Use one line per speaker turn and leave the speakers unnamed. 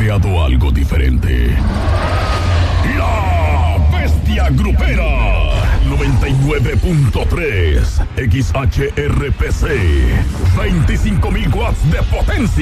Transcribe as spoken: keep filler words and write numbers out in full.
creado algo diferente. La Bestia Grupera. noventa y nueve punto tres X H R P C. veinticinco mil watts de potencia.